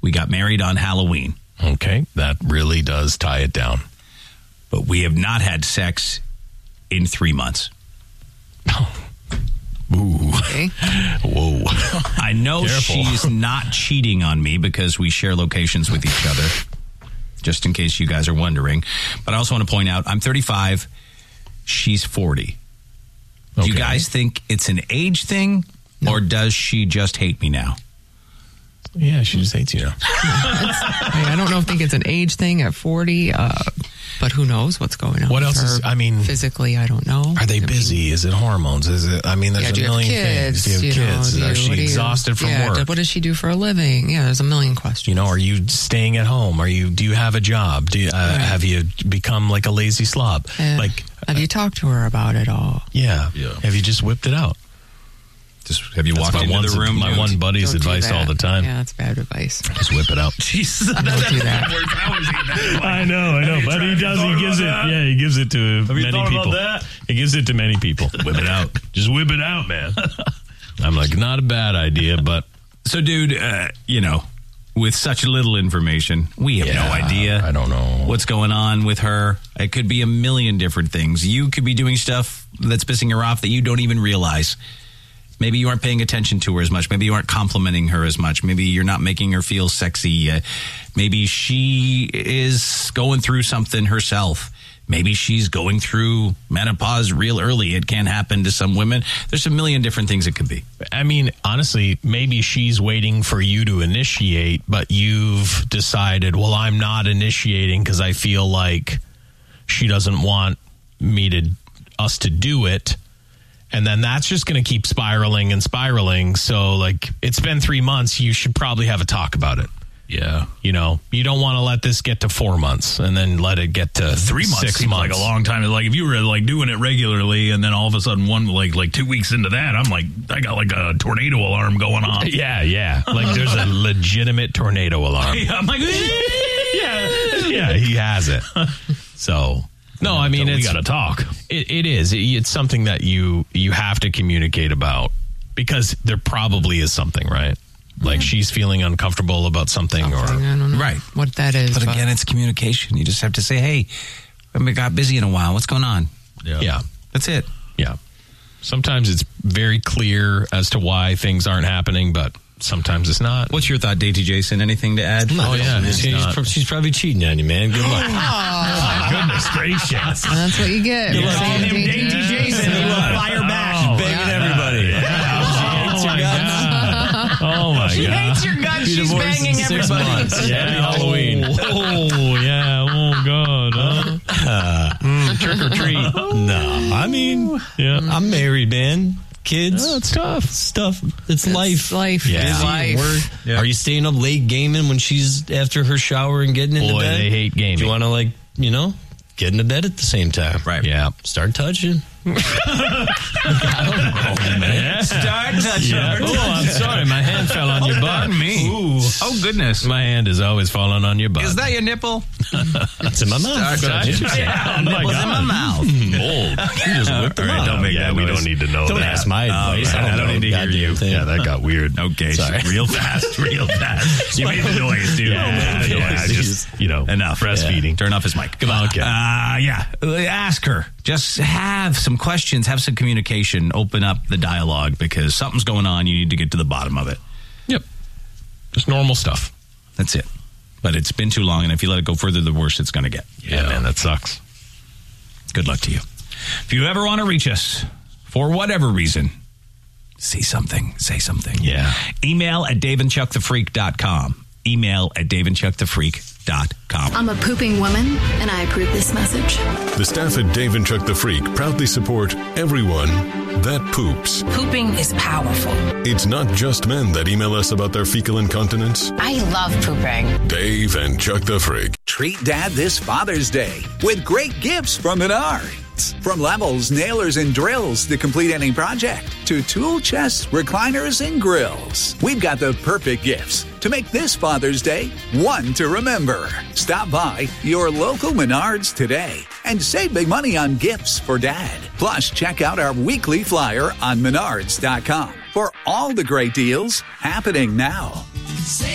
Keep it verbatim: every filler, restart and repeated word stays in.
We got married on Halloween. Okay, that really does tie it down. But we have not had sex in three months. Ooh. Okay. Whoa. I know Careful. she's not cheating on me because we share locations with each other, just in case you guys are wondering. But I also want to point out, I'm thirty-five, she's forty. Do Okay. you guys think it's an age thing, No. or does she just hate me now? Yeah, she just hates you now. I I don't know if think it's an age thing at forty, uh, but who knows what's going on. What with else is- her I mean, physically, I don't know. Are they I mean, busy? Is it hormones? Is it? I mean, there's yeah, a do you have million kids? things. Do you have You know, kids? do you- Is she what do you- exhausted from yeah, work? What does she do for a living? Yeah, there's a million questions. You know, are you staying at home? Are you? Do you have a job? Do you, uh, Right. have you become like a lazy slob? Uh, like, have you talked to her about it all? yeah. Yeah. Have you just whipped it out? Just have you That's walked my into one, the room? My dude? one buddy's Don't do advice all that. the time. Yeah, that's bad advice. Just whip it out. Jesus, Don't do that. I know, I know, but he does. He gives it. Yeah, he gives it to many people. He gives it to many people. Whip it out. Just whip it out, man. I'm like, not a bad idea, but So, dude, uh, you know, with such little information, we have no Yeah, idea. I don't know what's going on with her. It could be a million different things. You could be doing stuff that's pissing her off that you don't even realize. Maybe you aren't paying attention to her as much. Maybe you aren't complimenting her as much. Maybe you're not making her feel sexy. Uh, maybe she is going through something herself. Maybe she's going through menopause real early. It can happen to some women. There's a million different things it could be. I mean, honestly, maybe she's waiting for you to initiate, but you've decided, well, I'm not initiating because I feel like she doesn't want me to, us to do it. And then that's just going to keep spiraling and spiraling. So, like, it's been three months. You should probably have a talk about it. Yeah. You know, you don't want to let this get to four months and then let it get to Three months six seems months. like a long time. Like if you were like doing it regularly, and then all of a sudden one like like two weeks into that, I'm like, I got like a tornado alarm going on. Yeah, yeah. Like there's a legitimate tornado alarm. Yeah, I'm like, yeah, yeah, he has it. So, no, I mean, so we it's, got to talk. It, it is. It, it's something that you you have to communicate about because there probably is something, right? Like she's feeling uncomfortable about something, Something, or I don't know Right. what that is. But again, it's communication. You just have to say, hey, we got busy in a while. What's going on? yeah, That's it. yeah. Sometimes it's very clear as to why things aren't happening, but sometimes it's not. What's your thought, D T Jason? Anything to add? Oh, yeah. She's, She's not- she's probably cheating on you, man. Good luck. My goodness gracious. That's what you get. Good for luck. saying Call him Dainty Dainty Jason. Jason. Fire back. She's begging everybody. Oh, my God. Oh, my She God. hates your guts. She's banging six everybody. months. Yeah, Halloween. Oh, yeah. Oh, God. Huh? Mm, trick or treat. No, I mean, Yeah. I'm married, man. Kids. Oh, it's tough. Stuff. It's, life. Life. Yeah. It's Busy, life. work. Yeah. Are you staying up late gaming when she's after her shower and getting into Boy, bed? they hate gaming. Do you want to, like, you know, get into bed at the same time? Right. Yeah. Start touching. Yeah. Start touching. Yeah. Oh, I'm sorry. My hand fell on your butt. Pardon me. Ooh. Oh, goodness. My hand is always falling on your butt. Is that your nipple? It's in my mouth. Start touching. Yeah, oh my Nipple's in God. my mouth. Mold. You just whipped them All right, out. don't make yeah, that we noise. don't need to know Don't that. ask my advice. right. I don't, I don't know need to hear goddamn you. thing. Yeah, that got weird. Okay, Sorry. Real fast, real fast. You made the noise, dude. Yeah, You made the yeah, noise. just, you know, Enough. breastfeeding. Turn off his mic. Come on, okay. Uh, yeah. Ask her. Just have some questions, have some communication, open up the dialogue because something's going on. You need to get to the bottom of it. Yep. Just normal stuff. That's it. But it's been too long, and if you let it go further, the worse it's going to get. Yeah, man, that sucks. Good luck to you. If you ever want to reach us, for whatever reason, say something. Say something. Yeah. Email at dave and chuck the freak dot com. Email at dave and chuck the freak dot com. I'm a pooping woman, and I approve this message. The staff at Dave and Chuck the Freak proudly support everyone that poops. Pooping is powerful. It's not just men that email us about their fecal incontinence. I love pooping. Dave and Chuck the Freak. Treat Dad this Father's Day with great gifts from Menards. From levels, nailers, and drills to complete any project, to tool chests, recliners, and grills. We've got the perfect gifts to make this Father's Day one to remember. Stop by your local Menards today and save big money on gifts for Dad. Plus, check out our weekly flyer on menards dot com for all the great deals happening now.